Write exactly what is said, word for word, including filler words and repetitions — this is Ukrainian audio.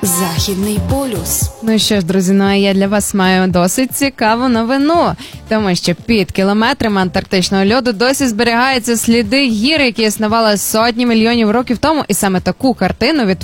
Західний полюс. Ну що ж, друзі, ну а я для вас маю досить цікаву новину, тому що під кілометрами антарктичного льоду досі зберігаються сліди гір, які існували сотні мільйонів років тому, і саме таку картину від